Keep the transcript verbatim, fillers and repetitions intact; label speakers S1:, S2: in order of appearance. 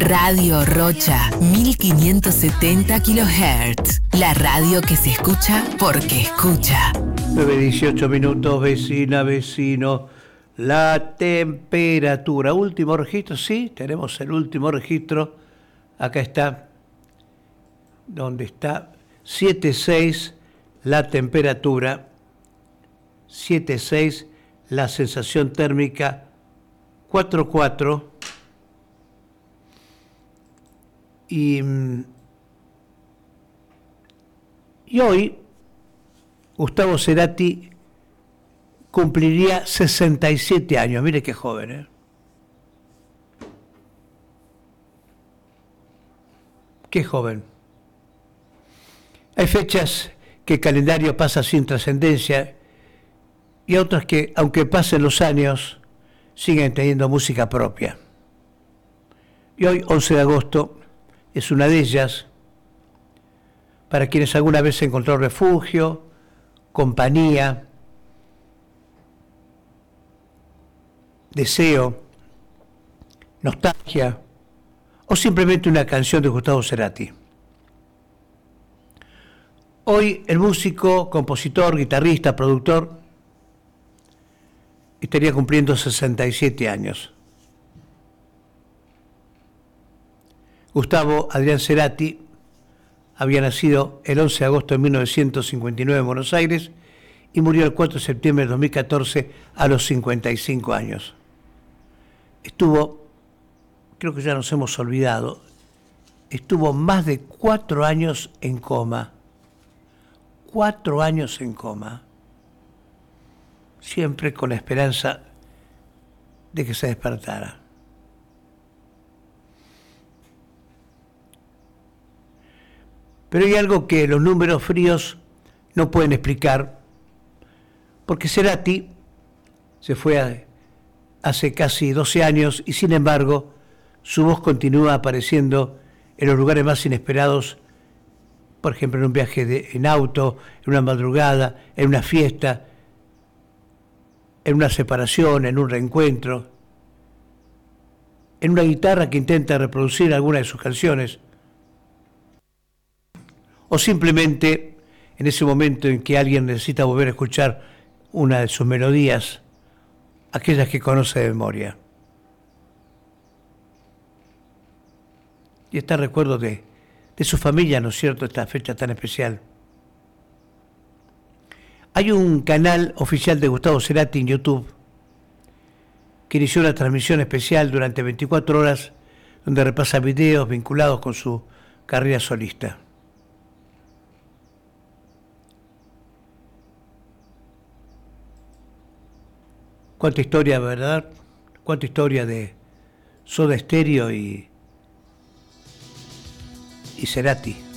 S1: Radio Rocha, mil quinientos setenta kilohertz. La radio que se escucha porque escucha.
S2: nueve dieciocho minutos, vecina, vecino. La temperatura, último registro, sí, tenemos el último registro. Acá está, donde está siete punto seis la temperatura, siete punto seis la sensación térmica, cuatro punto cuatro. Y, y hoy Gustavo Cerati cumpliría sesenta y siete años. Mire qué joven, ¿eh? Qué joven. Hay fechas que el calendario pasa sin trascendencia y otras que, aunque pasen los años, siguen teniendo música propia. Y hoy, once de agosto, es una de ellas, para quienes alguna vez encontró refugio, compañía, deseo, nostalgia o simplemente una canción de Gustavo Cerati. Hoy el músico, compositor, guitarrista, productor estaría cumpliendo sesenta y siete años. Gustavo Adrián Cerati había nacido el once de agosto de mil novecientos cincuenta y nueve en Buenos Aires y murió el cuatro de septiembre de dos mil catorce a los cincuenta y cinco años. Estuvo, creo que ya nos hemos olvidado, estuvo más de cuatro años en coma. Cuatro años en coma. Siempre con la esperanza de que se despertara. Pero hay algo que los números fríos no pueden explicar, porque Cerati se fue a, hace casi doce años y sin embargo su voz continúa apareciendo en los lugares más inesperados, por ejemplo en un viaje de, en auto, en una madrugada, en una fiesta, en una separación, en un reencuentro, en una guitarra que intenta reproducir alguna de sus canciones, o simplemente en ese momento en que alguien necesita volver a escuchar una de sus melodías, aquellas que conoce de memoria. Y está recuerdo de, de su familia, ¿no es cierto?, esta fecha tan especial. Hay un canal oficial de Gustavo Cerati en YouTube que inició una transmisión especial durante veinticuatro horas donde repasa videos vinculados con su carrera solista. Cuánta historia, ¿verdad? Cuánta historia de Soda Stereo y, y Cerati.